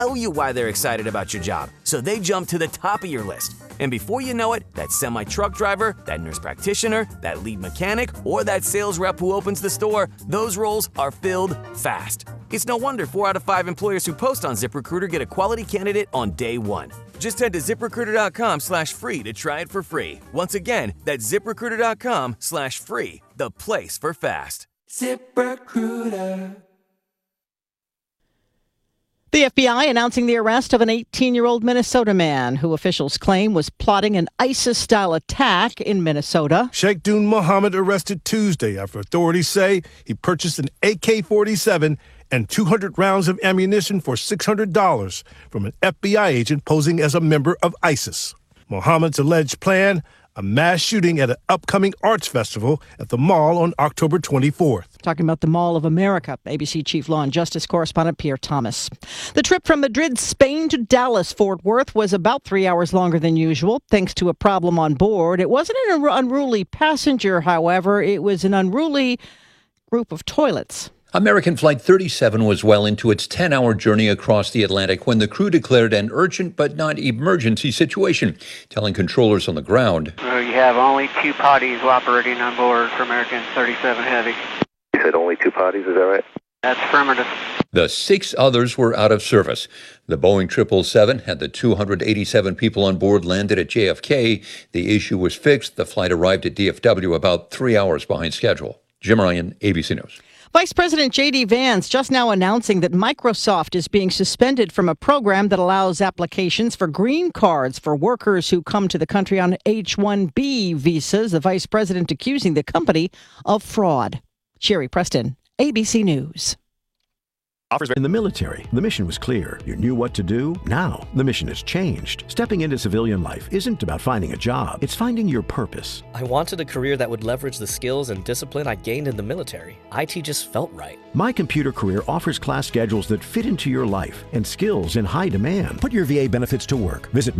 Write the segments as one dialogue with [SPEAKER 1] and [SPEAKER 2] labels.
[SPEAKER 1] tell you why they're excited about your job, so they jump to the top of your list. And before you know it, that semi-truck driver, that nurse practitioner, that lead mechanic, or that sales rep who opens the store, those roles are filled fast. It's no wonder 4 out of 5 employers who post on ZipRecruiter get a quality candidate on day one. Just head to ZipRecruiter.com/free to try it for free. Once again, that's ZipRecruiter.com/free, the place for fast. ZipRecruiter.
[SPEAKER 2] The FBI announcing the arrest of an 18-year-old Minnesota man who officials claim was plotting an ISIS-style attack in Minnesota.
[SPEAKER 3] Sheikh Dun Mohammed arrested Tuesday after authorities say he purchased an AK-47 and 200 rounds of ammunition for $600 from an FBI agent posing as a member of ISIS. Mohammed's alleged plan, a mass shooting at an upcoming arts festival at the mall on October 24th.
[SPEAKER 2] Talking about the Mall of America, ABC Chief Law and Justice correspondent Pierre Thomas. The trip from Madrid, Spain to Dallas, Fort Worth was about 3 hours longer than usual, thanks to a problem on board. It wasn't an unruly passenger, however. It was an unruly group of toilets.
[SPEAKER 4] American Flight 37 was well into its 10-hour journey across the Atlantic when the crew declared an urgent but not emergency situation, telling controllers on the ground.
[SPEAKER 5] You have only 2 potties operating on board for American 37 Heavy.
[SPEAKER 6] You said only 2 potties, is that right?
[SPEAKER 5] That's affirmative.
[SPEAKER 4] The 6 others were out of service. The Boeing 777 had the 287 people on board landed at JFK. The issue was fixed. The flight arrived at DFW about 3 hours behind schedule. Jim Ryan, ABC News.
[SPEAKER 2] Vice President J.D. Vance just now announcing that Microsoft is being suspended from a program that allows applications for green cards for workers who come to the country on H-1B visas. The vice president accusing the company of fraud. Sherry Preston, ABC News.
[SPEAKER 7] In the military, the mission was clear. You knew what to do. Now, the mission has changed. Stepping into civilian life isn't about finding a job. It's finding your purpose.
[SPEAKER 8] I wanted a career that would leverage the skills and discipline I gained in the military. IT just felt right.
[SPEAKER 7] My Computer Career offers class schedules that fit into your life and skills in high demand.
[SPEAKER 9] Put your VA benefits to work. Visit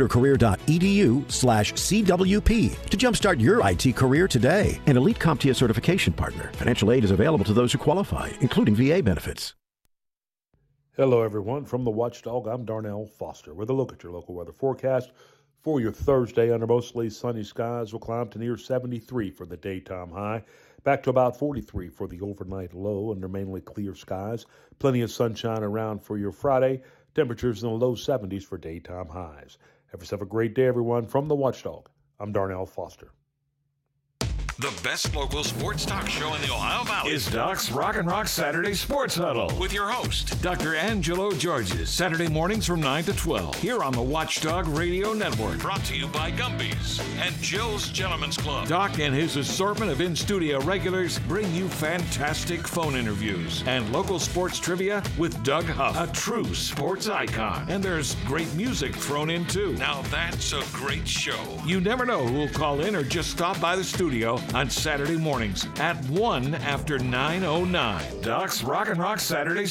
[SPEAKER 9] mycomputercareer.edu/CWP to jumpstart your IT career today.
[SPEAKER 7] An elite CompTIA certification partner. Financial aid is available to those who qualify, including VA benefits.
[SPEAKER 10] Hello, everyone. From the Watchdog, I'm Darnell Foster with a look at your local weather forecast for your Thursday. Under mostly sunny skies, will climb to near 73 for the daytime high, back to about 43 for the overnight low under mainly clear skies. Plenty of sunshine around for your Friday. Temperatures in the low 70s for daytime highs. Have yourself a great day, everyone. From the Watchdog, I'm Darnell Foster.
[SPEAKER 11] The best local sports talk show in the Ohio Valley
[SPEAKER 12] is Doc's Rock and Rock Saturday Sports Huddle
[SPEAKER 11] with your host,
[SPEAKER 12] Dr. Angelo Georges, Saturday mornings from 9 to 12 here on the Watchdog Radio Network.
[SPEAKER 11] Brought to you by Gumby's and Joe's Gentlemen's Club.
[SPEAKER 12] Doc and his assortment of in-studio regulars bring you fantastic phone interviews and local sports trivia with Doug Huff, a true sports icon. And there's great music thrown in, too.
[SPEAKER 11] Now that's a great show.
[SPEAKER 12] You never know who will call in or just stop by the studio on Saturday mornings at 1 after 9:09. Doc's Rock and Rock Saturday.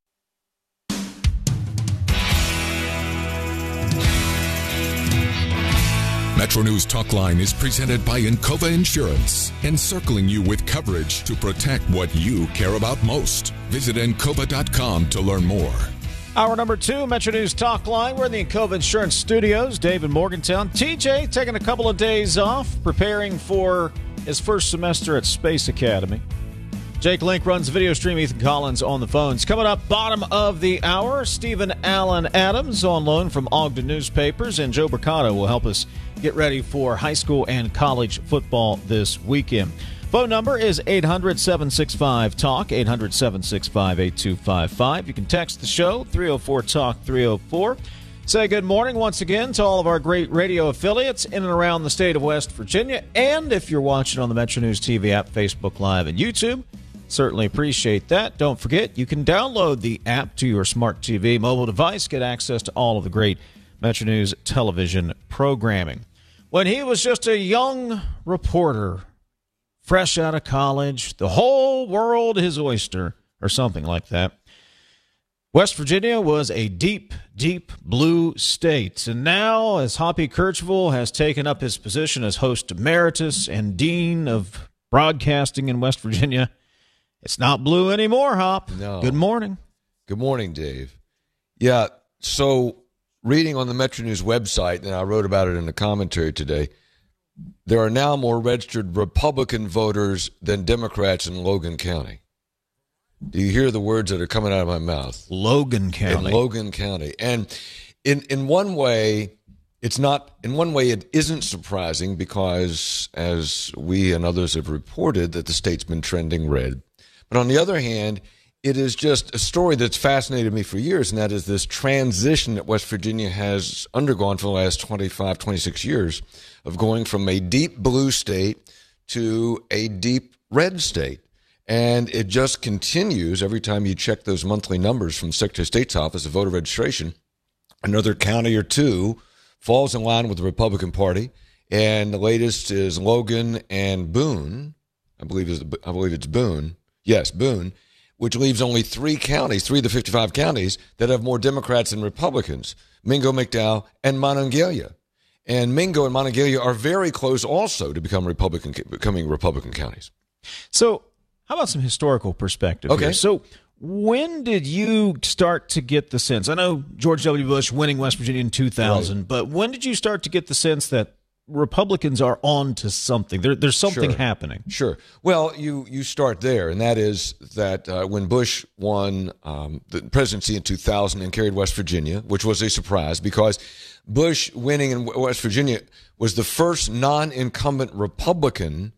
[SPEAKER 13] Metro News Talkline is presented by Encova Insurance, encircling you with coverage to protect what you care about most. Visit Encova.com to learn more.
[SPEAKER 14] Hour number 2, Metro News Talkline. We're in the Encova Insurance Studios. Dave in Morgantown. TJ taking a couple of days off, preparing for his first semester at Space Academy. Jake Link runs the video stream. Ethan Collins on the phones. Coming up, bottom of the hour, Stephen Allen Adams on loan from Ogden Newspapers, and Joe Mercado will help us get ready for high school and college football this weekend. Phone number is 800-765-TALK, 800-765-8255. You can text the show, 304-TALK-304. Say good morning once again to all of our great radio affiliates in and around the state of West Virginia. And if you're watching on the Metro News TV app, Facebook Live, and YouTube, certainly appreciate that. Don't forget, you can download the app to your smart TV mobile device, get access to all of the great Metro News television programming. When he was just a young reporter, fresh out of college, the whole world his oyster, or something like that. West Virginia was a deep, deep blue state. And now, as Hoppy Kercheval has taken up his position as host emeritus and dean of broadcasting in West Virginia, it's not blue anymore, Hop.
[SPEAKER 15] No.
[SPEAKER 14] Good morning.
[SPEAKER 15] Good morning, Dave. Yeah, So reading on the Metro News website, and I wrote about it in the commentary today, there are now more registered Republican voters than Democrats in Logan County. Do you hear the words that are coming out of my mouth?
[SPEAKER 14] Logan County.
[SPEAKER 15] In Logan County. And in one way, it isn't surprising because, as we and others have reported, that the state's been trending red. But on the other hand, it is just a story that's fascinated me for years, and that is this transition that West Virginia has undergone for the last 25, 26 years of going from a deep blue state to a deep red state. And it just continues every time you check those monthly numbers from the Secretary of State's Office of Voter Registration. Another county or two falls in line with the Republican Party, and the latest is Logan and Boone. I believe it's Boone. Yes, Boone, which leaves only three of the 55 counties that have more Democrats than Republicans: Mingo, McDowell, and Monongalia. And Mingo and Monongalia are very close also to becoming Republican counties.
[SPEAKER 14] So how about some historical perspective here? So when did you start to get the sense? I know George W. Bush winning West Virginia in 2000, right, but when did you start to get the sense that Republicans are on to something? There's something happening.
[SPEAKER 15] Sure. Well, you start there, and that is that when Bush won the presidency in 2000 and carried West Virginia, which was a surprise because Bush winning in West Virginia was the first non-incumbent Republican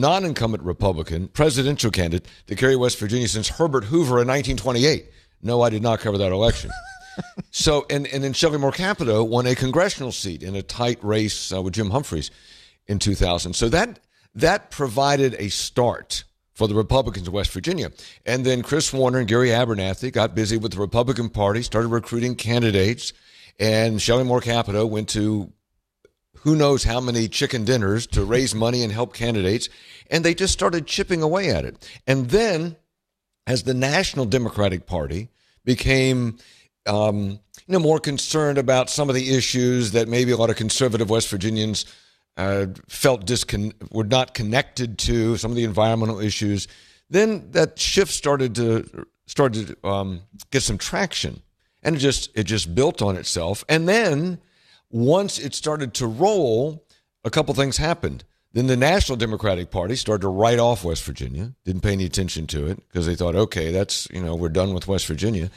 [SPEAKER 15] presidential candidate to carry West Virginia since Herbert Hoover in 1928. No, I did not cover that election. So, and then Shelley Moore Capito won a congressional seat in a tight race with Jim Humphreys in 2000. So that provided a start for the Republicans of West Virginia. And then Chris Warner and Gary Abernathy got busy with the Republican Party, started recruiting candidates, and Shelley Moore Capito went to who knows how many chicken dinners to raise money and help candidates, and they just started chipping away at it. And then, as the National Democratic Party became more concerned about some of the issues that maybe a lot of conservative West Virginians felt were not connected to, some of the environmental issues, then that shift started to get some traction, and it just built on itself. And then once it started to roll, a couple things happened. Then the National Democratic Party started to write off West Virginia, didn't pay any attention to it because they thought, okay, that's, we're done with West Virginia.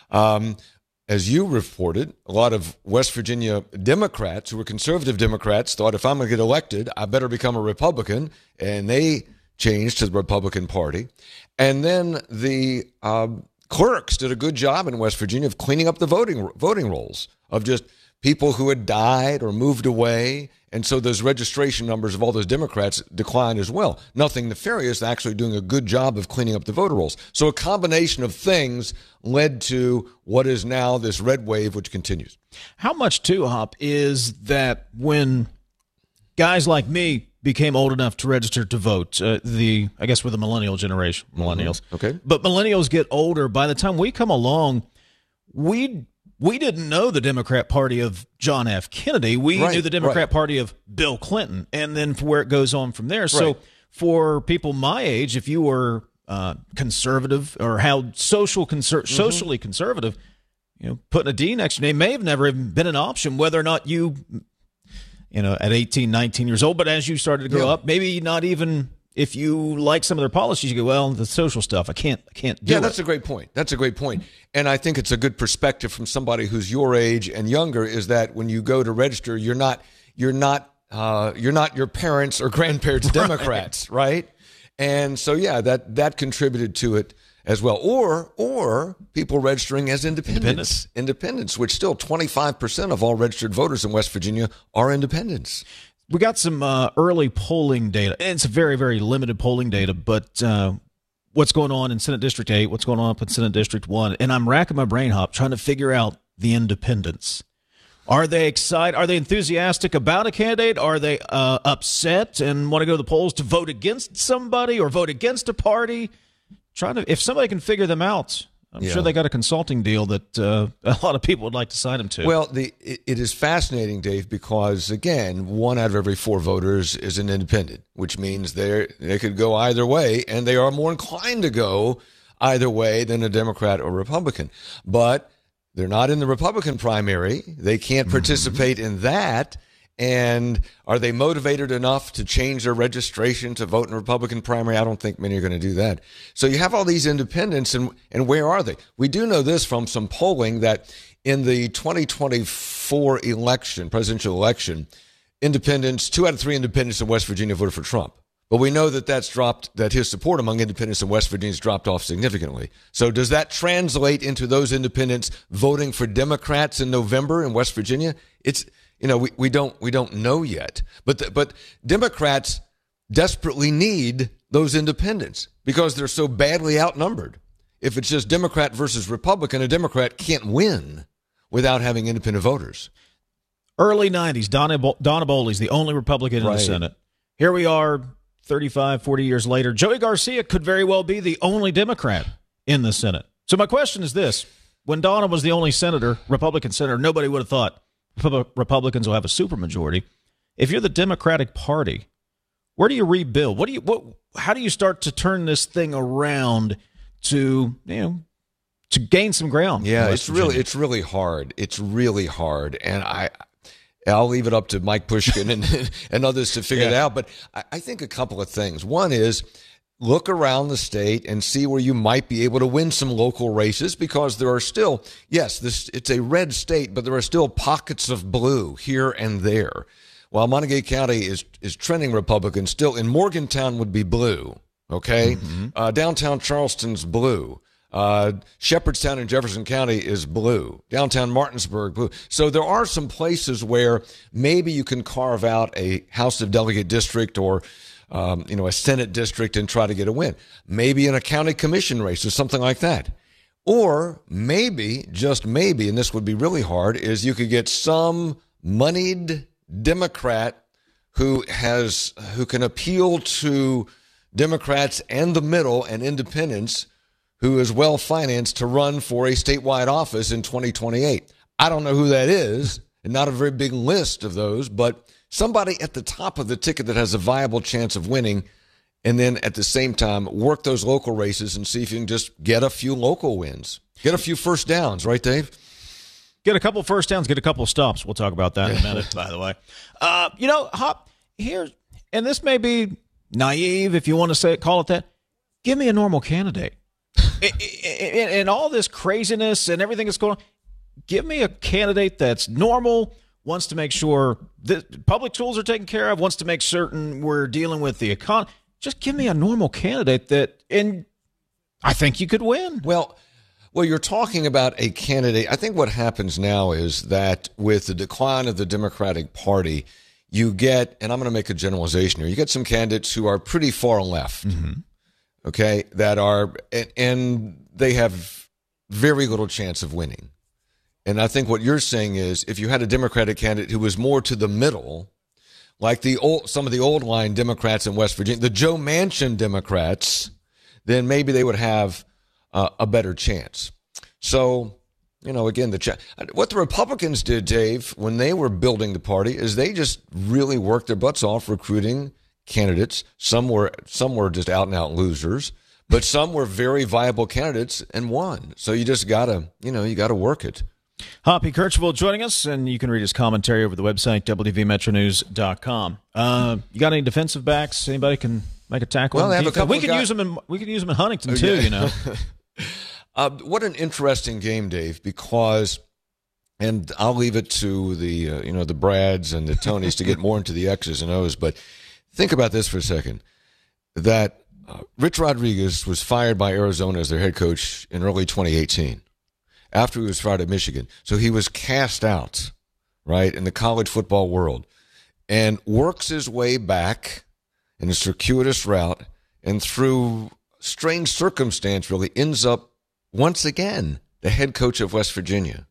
[SPEAKER 15] As you reported, a lot of West Virginia Democrats who were conservative Democrats thought, if I'm going to get elected, I better become a Republican, and they changed to the Republican Party. And then the clerks did a good job in West Virginia of cleaning up the voting rolls of just people who had died or moved away. And so those registration numbers of all those Democrats declined as well. Nothing nefarious, actually doing a good job of cleaning up the voter rolls. So a combination of things led to what is now this red wave, which continues.
[SPEAKER 14] How much, too, Hop, is that when guys like me became old enough to register to vote, I guess we're the millennial generation, millennials.
[SPEAKER 15] Mm-hmm. Okay.
[SPEAKER 14] But millennials get older. By the time we come along, we didn't know the Democrat Party of John F. Kennedy. We knew the Democrat Party of Bill Clinton, and then where it goes on from there. Right. So for people my age, if you were conservative or held socially conservative, putting a D next to your name may have never even been an option, whether or not you at 18, 19 years old. But as you started to grow up, maybe not even if you like some of their policies, you go, well, the social stuff, I can't do it.
[SPEAKER 15] Yeah, that's a great point. And I think it's a good perspective from somebody who's your age and younger, is that when you go to register, you're not your parents or grandparents Democrats, right? And so, yeah, that contributed to it as well. Or people registering as independents, which still 25% of all registered voters in West Virginia are independents.
[SPEAKER 14] We got some early polling data. It's very, very limited polling data, but what's going on in Senate District 8, what's going on up in Senate District 1, and I'm racking my brain, Hop, trying to figure out the independents. Are they excited? Are they enthusiastic about a candidate? Are they upset and want to go to the polls to vote against somebody or vote against a party? If somebody can figure them out, I'm sure they got a consulting deal that a lot of people would like to sign them to.
[SPEAKER 15] Well, it is fascinating, Dave, because, again, 1 out of every 4 voters is an independent, which means they could go either way, and they are more inclined to go either way than a Democrat or Republican. But They're not in the Republican primary. They can't participate in that. And are they motivated enough to change their registration to vote in the Republican primary? I don't think many are going to do that. So you have all these independents, and where are they? We do know this from some polling that in the 2024 election, presidential election, independents, 2 out of 3 independents in West Virginia voted for Trump. But we know that that's dropped, that his support among independents in West Virginia has dropped off significantly. So does that translate into those independents voting for Democrats in November in West Virginia? It's, we don't know yet. But Democrats desperately need those independents because they're so badly outnumbered. If it's just Democrat versus Republican, a Democrat can't win without having independent voters.
[SPEAKER 14] Early 90s, Donna Boley's the only Republican in the Senate. Here we are 35, 40 years later. Joey Garcia could very well be the only Democrat in the Senate. So my question is this. When Donna was the only senator, Republican senator, nobody would have thought Republicans will have a supermajority. If you're the Democratic Party, where do you rebuild? How do you start to turn this thing around to gain some ground?
[SPEAKER 15] Yeah, it's really hard. It's really hard. And I'll leave it up to Mike Pushkin and others to figure it out. But I think a couple of things. One is look around the state and see where you might be able to win some local races, because there are still, it's a red state, but there are still pockets of blue here and there. While Montague County is trending Republican, still in Morgantown would be blue, okay? Mm-hmm. Downtown Charleston's blue. Shepherdstown in Jefferson County is blue. Downtown Martinsburg, blue. So there are some places where maybe you can carve out a House of Delegate district or, a Senate district and try to get a win. Maybe in a county commission race or something like that. Or maybe, just maybe, and this would be really hard, is you could get some moneyed Democrat who can appeal to Democrats and the middle and independents, who is well-financed to run for a statewide office in 2028. I don't know who that is, and not a very big list of those, but somebody at the top of the ticket that has a viable chance of winning, and then at the same time work those local races and see if you can just get a few local wins. Get a few first downs, right, Dave?
[SPEAKER 14] Get a couple first downs, get a couple stops. We'll talk about that in a minute, by the way. Hop, here, and this may be naive if you want to call it that. Give me a normal candidate. And all this craziness and everything that's going on, give me a candidate that's normal, wants to make sure that public schools are taken care of, wants to make certain we're dealing with the economy. Just give me a normal candidate and I think you could win.
[SPEAKER 15] Well, you're talking about a candidate. I think what happens now is that with the decline of the Democratic Party, you get, and I'm going to make a generalization here, you get some candidates who are pretty far left. Mm-hmm. Okay, that are, and they have very little chance of winning. And I think what you're saying is if you had a Democratic candidate who was more to the middle, like some of the old line Democrats in West Virginia, the Joe Manchin Democrats, then maybe they would have a better chance. So, again, what the Republicans did, Dave, when they were building the party is they just really worked their butts off recruiting candidates. Some were just out and out losers, but some were very viable candidates and won. So you just gotta work it.
[SPEAKER 14] Hoppy Kercheval joining us, and you can read his commentary over the website WVMetroNews.com. You got any defensive backs? Anybody can make a tackle?
[SPEAKER 15] Well, they have a couple.
[SPEAKER 14] We could use them in Huntington too.
[SPEAKER 15] What an interesting game, Dave, because. And I'll leave it to the the Brads and the Tonys to get more into the X's and O's, but think about this for a second, that Rich Rodriguez was fired by Arizona as their head coach in early 2018 after he was fired at Michigan. So he was cast out, right, in the college football world, and works his way back in a circuitous route, and through strange circumstance really ends up once again the head coach of West Virginia.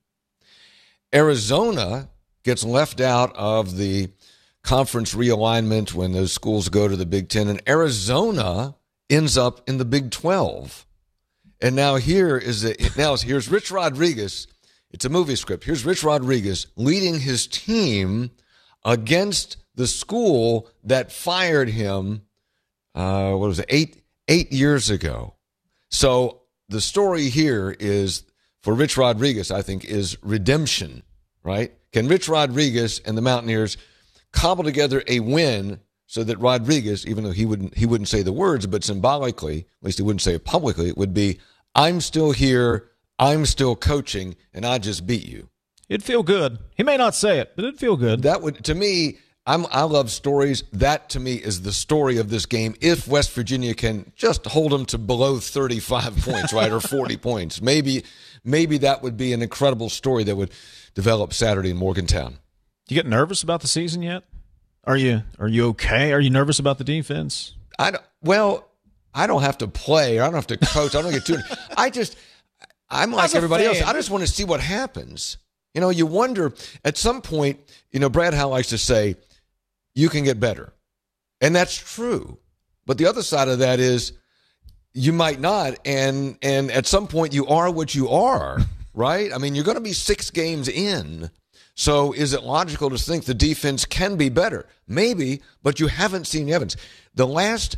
[SPEAKER 15] Arizona gets left out of the conference realignment when those schools go to the Big Ten, and Arizona ends up in the Big 12. And now here's Rich Rodriguez. It's a movie script. Here's Rich Rodriguez leading his team against the school that fired him, 8 years ago. So the story here is for Rich Rodriguez, I think, is redemption, right? Can Rich Rodriguez and the Mountaineers cobble together a win so that Rodriguez, even though he wouldn't say the words, but symbolically, at least he wouldn't say it publicly, it would be, I'm still here, I'm still coaching, and I just beat you.
[SPEAKER 14] It'd feel good. He may not say it, but it'd feel good.
[SPEAKER 15] That would, to me, I love stories. That, to me, is the story of this game. If West Virginia can just hold them to below 35 points, right, or 40 points, maybe that would be an incredible story that would develop Saturday in Morgantown.
[SPEAKER 14] Do you get nervous about the season yet? Are you okay? Are you nervous about the defense?
[SPEAKER 15] I don't have to play. I don't have to coach. I don't get too. I'm like everybody else. I just want to see what happens. You know, you wonder at some point. You know, Brad Howe likes to say, "You can get better," and that's true. But the other side of that is, you might not, and at some point, you are what you are, right? I mean, you're going to be 6 games in. So is it logical to think the defense can be better? Maybe, but you haven't seen the evidence. The last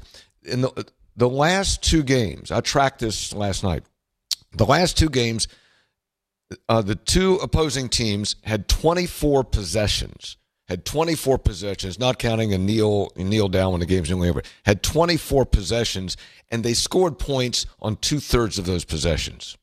[SPEAKER 15] 2 games, I tracked this last night. The last 2 games, the 2 opposing teams had 24 possessions. Not counting a kneel down when the game's nearly over. Had 24 possessions, and they scored points on 2/3 of those possessions.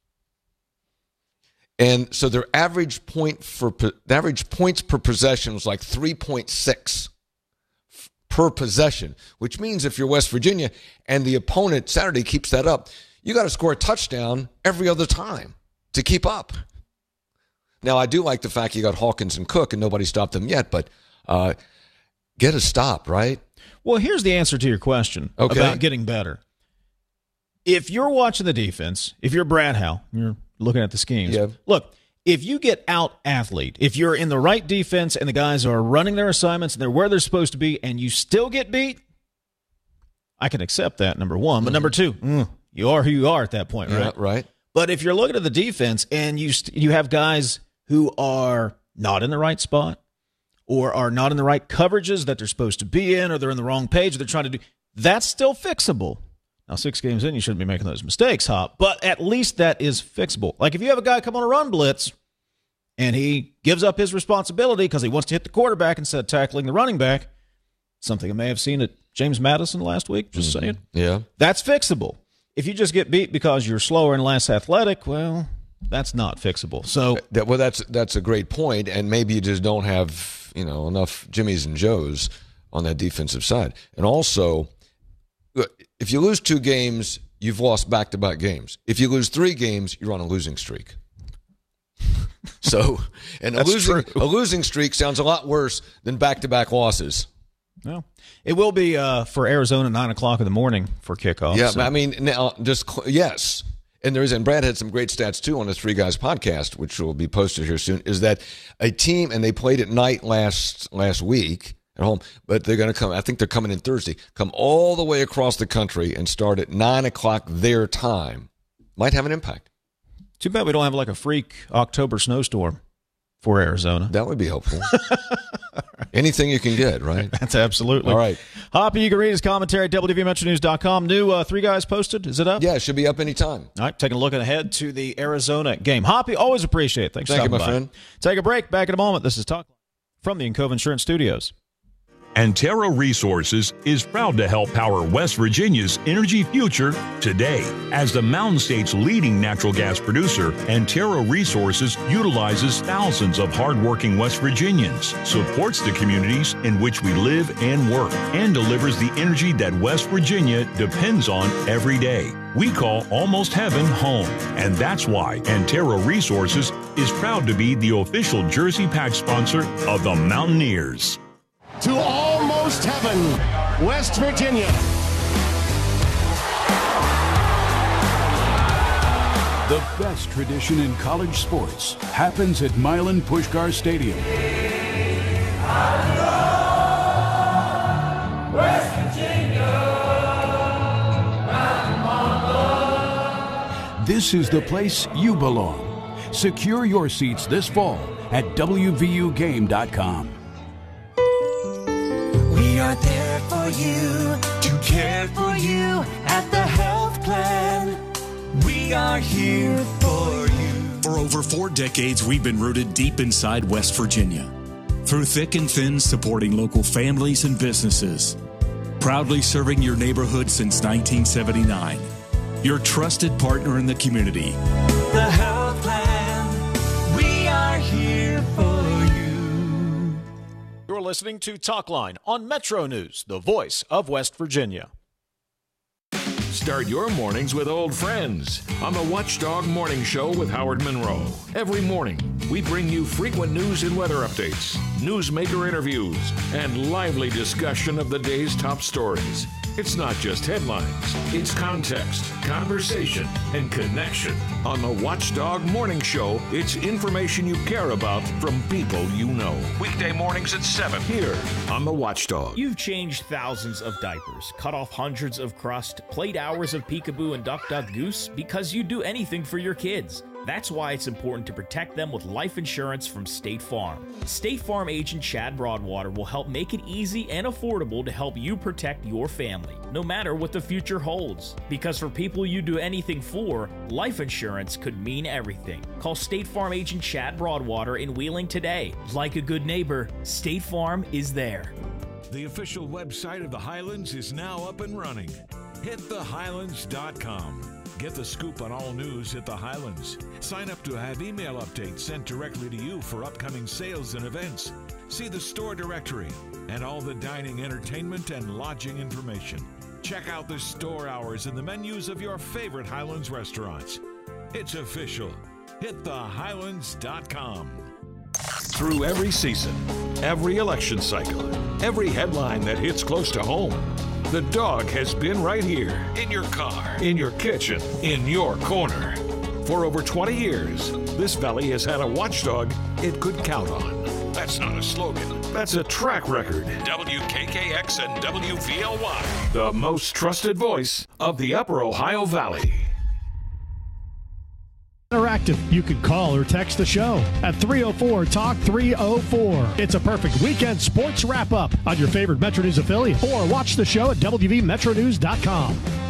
[SPEAKER 15] And so their average points per possession was like 3.6 per possession, which means if you're West Virginia and the opponent Saturday keeps that up, you got to score a touchdown every other time to keep up. Now, I do like the fact you got Hawkins and Cook and nobody stopped them yet, but get a stop, right?
[SPEAKER 14] Well, here's the answer to your question about getting better. If you're watching the defense, if you're Brad Howe, you're looking at the schemes.
[SPEAKER 15] Yeah.
[SPEAKER 14] Look, if you get out-athlete, if you're in the right defense and the guys are running their assignments and they're where they're supposed to be and you still get beat, I can accept that, number one. But number two, you are who you are at that point, right?
[SPEAKER 15] Yeah, right.
[SPEAKER 14] But if you're looking at the defense and you have guys who are not in the right spot or are not in the right coverages that they're supposed to be in, or they're in the wrong page, or they're trying to do, that's still fixable. Now, 6 games in, you shouldn't be making those mistakes, Hop, but at least that is fixable. Like if you have a guy come on a run blitz and he gives up his responsibility because he wants to hit the quarterback instead of tackling the running back, something I may have seen at James Madison last week, just saying.
[SPEAKER 15] Yeah.
[SPEAKER 14] That's fixable. If you just get beat because you're slower and less athletic, well, that's not fixable. So,
[SPEAKER 15] well, that's a great point, and maybe you just don't have enough Jimmies and Joes on that defensive side. And also, if you lose 2 games, you've lost back-to-back games. If you lose 3 games, you're on a losing streak. So, and a losing streak sounds a lot worse than back-to-back losses.
[SPEAKER 14] Well, it will be for Arizona 9 o'clock in the morning for kickoff.
[SPEAKER 15] Yeah,
[SPEAKER 14] so.
[SPEAKER 15] I mean, now yes. And Brad had some great stats, too, on the Three Guys podcast, which will be posted here soon, is that a team, and they played at night last week at home, but they're going to come, I think they're coming in Thursday, come all the way across the country and start at 9 o'clock their time. Might have an impact.
[SPEAKER 14] Too bad we don't have like a freak October snowstorm for Arizona.
[SPEAKER 15] That would be helpful. Anything you can get, right?
[SPEAKER 14] That's absolutely.
[SPEAKER 15] All right.
[SPEAKER 14] Hoppy, you can read his commentary at WVMetroNews.com. New 3 Guys posted. Is it up?
[SPEAKER 15] Yeah, it should be up anytime.
[SPEAKER 14] All right, taking a look ahead to the Arizona game. Hoppy, always appreciate it. Thanks for stopping by.
[SPEAKER 15] Thank you, my friend.
[SPEAKER 14] Take a break. Back in a moment. This is Talk from the Encova Insurance Studios.
[SPEAKER 12] Antero Resources is proud to help power West Virginia's energy future today. As the Mountain State's leading natural gas producer, Antero Resources utilizes thousands of hardworking West Virginians, supports the communities in which we live and work, and delivers the energy that West Virginia depends on every day. We call Almost Heaven home, and that's why Antero Resources is proud to be the official jersey patch sponsor of the Mountaineers.
[SPEAKER 16] To Almost Heaven, West Virginia.
[SPEAKER 17] The best tradition in college sports happens at Milan Puskar Stadium.
[SPEAKER 16] West Virginia.
[SPEAKER 17] This is the place you belong. Secure your seats this fall at WVUGame.com.
[SPEAKER 18] We are there for you, to care for you at the health plan. We are here for you.
[SPEAKER 19] For over 4 decades, we've been rooted deep inside West Virginia. Through thick and thin, supporting local families and businesses. Proudly serving your neighborhood since 1979. Your trusted partner in the community.
[SPEAKER 18] The Health Plan, we are here for you.
[SPEAKER 14] You're listening to Talkline on Metro News, the voice of West Virginia.
[SPEAKER 12] Start your mornings with old friends on the Watchdog Morning Show with Howard Monroe. Every morning, we bring you frequent news and weather updates, newsmaker interviews, and lively discussion of the day's top stories. It's not just headlines, it's context, conversation, and connection. On the Watchdog Morning Show, it's information you care about from people you know. Weekday mornings at 7 here on the Watchdog.
[SPEAKER 20] You've changed thousands of diapers, cut off hundreds of crust, played hours of peekaboo and duck duck goose because you'd do anything for your kids. That's why it's important to protect them with life insurance from State Farm. State Farm agent Chad Broadwater will help make it easy and affordable to help you protect your family, no matter what the future holds. Because for people you do anything for, life insurance could mean everything. Call State Farm agent Chad Broadwater in Wheeling today. Like a good neighbor, State Farm is there.
[SPEAKER 12] The official website of the Highlands is now up and running. HitTheHighlands.com. Get the scoop on all news at the Highlands. Sign up to have email updates sent directly to you for upcoming sales and events. See the store directory and all the dining, entertainment, and lodging information. Check out the store hours and the menus of your favorite Highlands restaurants. It's official. HitTheHighlands.com. Through every season, every election cycle, every headline that hits close to home, the dog has been right here, in your car, in your kitchen, in your corner. For over 20 years, this valley has had a watchdog it could count on. That's not a slogan, that's a track record. WKKX and WVLY, the most trusted voice of the Upper Ohio Valley.
[SPEAKER 21] Interactive. You can call or text the show at 304-TALK-304. It's a perfect weekend sports wrap-up on your favorite Metro News affiliate, or watch the show at WVMetroNews.com.